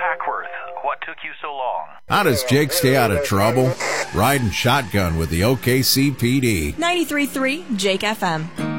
Hackworth. What took you so long? How does Jake stay out of trouble? Riding shotgun with the OKC PD. 93.3 Jake FM.